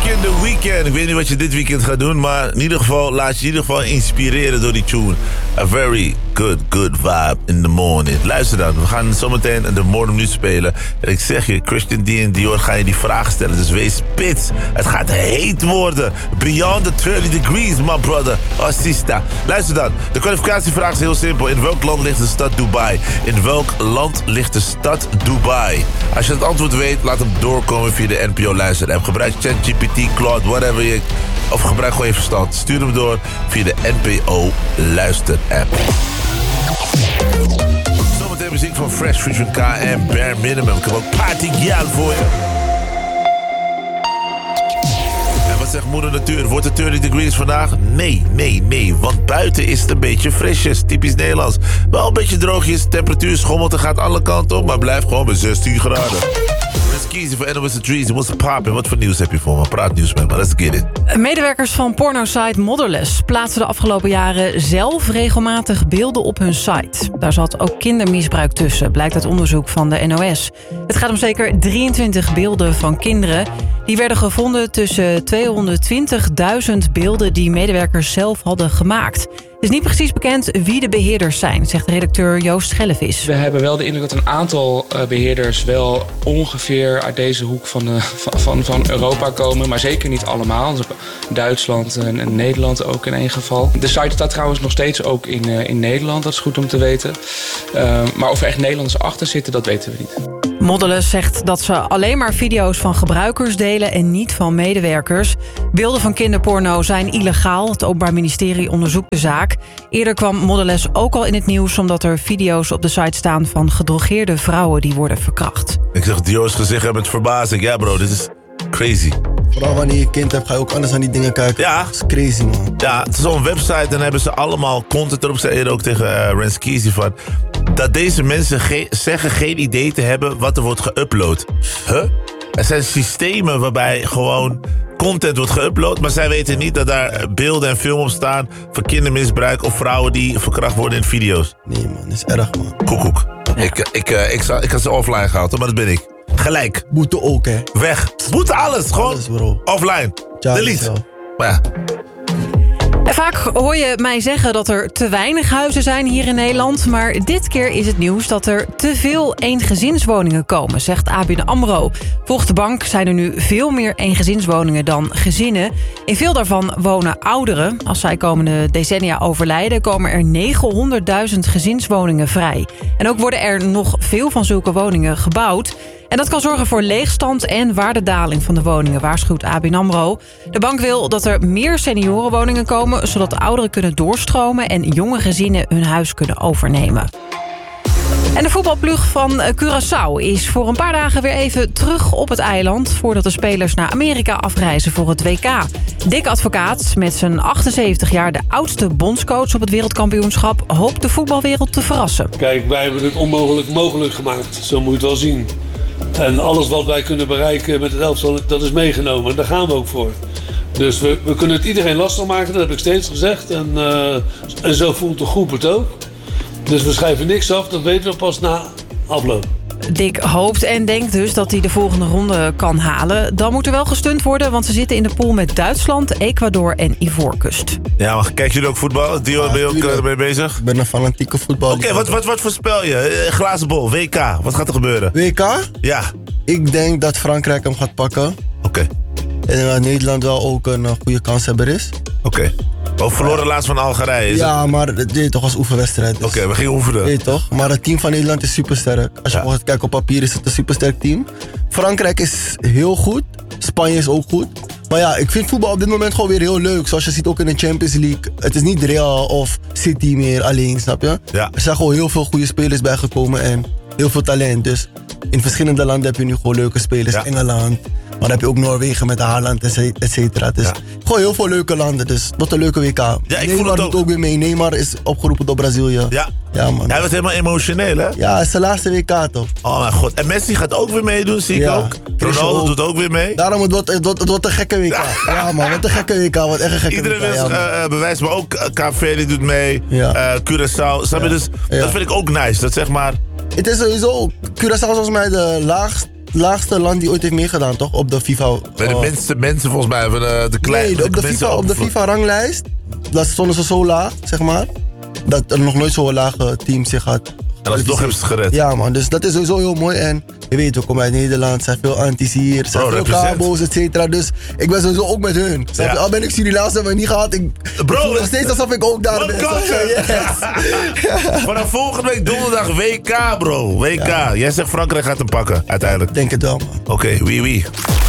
Weekend. Ik weet niet wat je dit weekend gaat doen, maar in ieder geval laat je in ieder geval inspireren door die tune. A very good vibe in the morning. Luister dan, we gaan zometeen de morning nu spelen. En ik zeg je, Christian D en Dior gaan je die vragen stellen, dus wees spits. Het gaat heet worden. Beyond the 30 degrees, my brother. Assista. Luister dan, de kwalificatievraag is heel simpel. In welk land ligt de stad Dubai? In welk land ligt de stad Dubai? Als je het antwoord weet, laat hem doorkomen via de NPO Luister app. Gebruik ChatGPT, Claude, whatever je... Of gebruik gewoon je verstand. Stuur hem door via de NPO Luister app. Zometeen muziek van Fresh Fusion K en Bare Minimum. Ik heb ook Party Girl voor je. En wat zegt moeder natuur? Wordt het 30 degrees vandaag? Nee. Want buiten is het een beetje frisjes. Typisch Nederlands. Wel een beetje droogjes. Temperatuur schommelt en gaat alle kanten op. Maar blijft gewoon bij 16 graden. Kiezen voor NOS The Trees. What's poppin'? Wat voor nieuws heb je voor me? Praat nieuws met me. Let's get it. Medewerkers van pornosite Modderless plaatsen de afgelopen jaren zelf regelmatig beelden op hun site. Daar zat ook kindermisbruik tussen, blijkt uit onderzoek van de NOS. Het gaat om zeker 23 beelden van kinderen. Die werden gevonden tussen 220.000 beelden die medewerkers zelf hadden gemaakt. Het is niet precies bekend wie de beheerders zijn, zegt redacteur Joost Schellevis. We hebben wel de indruk dat een aantal beheerders wel ongeveer uit deze hoek van Europa komen. Maar zeker niet allemaal. Dus Duitsland en Nederland ook in één geval. De site staat trouwens nog steeds ook in Nederland. Dat is goed om te weten. Maar of er echt Nederlanders achter zitten, dat weten we niet. Modderless zegt dat ze alleen maar video's van gebruikers delen en niet van medewerkers. Beelden van kinderporno zijn illegaal. Het Openbaar Ministerie onderzoekt de zaak. Eerder kwam Modderless ook al in het nieuws omdat er video's op de site staan van gedrogeerde vrouwen die worden verkracht. Ik zeg Dio's gezicht hebben met verbazing. Ja bro, dit is crazy. Vooral wanneer je kind hebt, ga je ook anders naar die dingen kijken. Ja. Dat is crazy, man. Ja, het is zo'n website en dan hebben ze allemaal content erop. Zei eerder ook tegen Renskizi van... dat deze mensen zeggen geen idee te hebben wat er wordt geüpload. Er zijn systemen waarbij gewoon content wordt geüpload, maar zij weten niet dat daar beelden en film op staan van kindermisbruik of vrouwen die verkracht worden in video's. Nee, man. Dat is erg, man. Koekoek. Ja. Ik had ze offline gehaald, maar dat ben ik. Gelijk. Boete ook, hè. Weg. Boete alles. Gewoon alles, bro. Offline. Ja, delete. Maar ja. En vaak hoor je mij zeggen dat er te weinig huizen zijn hier in Nederland. Maar dit keer is het nieuws dat er te veel eengezinswoningen komen, zegt ABN AMRO. Volgens de bank zijn er nu veel meer eengezinswoningen dan gezinnen. In veel daarvan wonen ouderen. Als zij komende decennia overlijden, komen er 900.000 gezinswoningen vrij. En ook worden er nog veel van zulke woningen gebouwd. En dat kan zorgen voor leegstand en waardedaling van de woningen, waarschuwt ABN AMRO. De bank wil dat er meer seniorenwoningen komen, zodat de ouderen kunnen doorstromen en jonge gezinnen hun huis kunnen overnemen. En de voetbalploeg van Curaçao is voor een paar dagen weer even terug op het eiland, voordat de spelers naar Amerika afreizen voor het WK. Dick Advocaat, met zijn 78 jaar de oudste bondscoach op het wereldkampioenschap, hoopt de voetbalwereld te verrassen. Kijk, wij hebben het onmogelijk mogelijk gemaakt, zo moet je het wel zien. En alles wat wij kunnen bereiken met het elftal, dat is meegenomen. Daar gaan we ook voor. Dus we kunnen het iedereen lastig maken, dat heb ik steeds gezegd. En zo voelt de groep het ook. Dus we schrijven niks af, dat weten we pas na afloop. Dick hoopt en denkt dus dat hij de volgende ronde kan halen. Dan moet er wel gestund worden, want ze zitten in de pool met Duitsland, Ecuador en Ivoorkust. Ja, maar kijken jullie ook voetbal? Dion, ben je ook ermee bezig? Ik ben een fanatieke voetballer. Oké, wat voorspel je? Glazen bol, WK, wat gaat er gebeuren? WK? Ja. Ik denk dat Frankrijk hem gaat pakken. Oké. En dat Nederland wel ook een goede kanshebber is. Oké. We verloren laatst van Algerije. Ja, maar het deed toch als oefenwedstrijd. Dus. Oké, we gingen oefenen. Nee, toch? Maar het team van Nederland is supersterk. Als je gewoon gaat kijken op papier is het een supersterk team. Frankrijk is heel goed. Spanje is ook goed. Maar ja, ik vind voetbal op dit moment gewoon weer heel leuk. Zoals je ziet ook in de Champions League. Het is niet Real of City meer alleen, snap je? Ja. Er zijn gewoon heel veel goede spelers bijgekomen en heel veel talent. Dus in verschillende landen heb je nu gewoon leuke spelers. Ja. Engeland. Maar dan heb je ook Noorwegen met Haaland, et cetera. Dus gewoon heel veel leuke landen. Dus wat een leuke WK. Ja, Neymar doet ook weer mee. Neymar is opgeroepen door Brazilië. Ja, man. Hij wordt helemaal emotioneel, hè? Ja, het is zijn laatste WK, toch? Oh mijn god. En Messi gaat ook weer meedoen, zie ik ook. Ronaldo doet ook weer mee. Daarom het wordt een gekke WK. Ja, man. Wat een gekke WK. Wat echt een gekke Iedereen WK. Iedereen bewijst, maar ook Caveri doet mee. Curaçao. Snap je? Dus dat vind ik ook nice. Dat zeg maar... Het is sowieso... Curaçao is volgens mij de laagste land die ooit heeft meegedaan, toch? Op de FIFA... Bij de minste mensen volgens mij hebben de kleine... Nee, op de FIFA-ranglijst, dat stonden ze zo laag, zeg maar. Dat er nog nooit zo'n lage team zich had. En alsnog hebben ze het gered. Ja man, dus dat is sowieso heel mooi. En je weet, we komen uit Nederland, er zijn veel antis hier, er zijn veel cabo's, et cetera. Dus ik ben sowieso ook met hun. Ja. Al ben ik Surinaams, hebben we niet gehad. Ik voel nog steeds alsof ik ook daar ben. Yes. Vanaf volgende week donderdag WK, bro. WK. Ja. Jij zegt Frankrijk gaat hem pakken, uiteindelijk. Denk het wel, man. Oké, oui.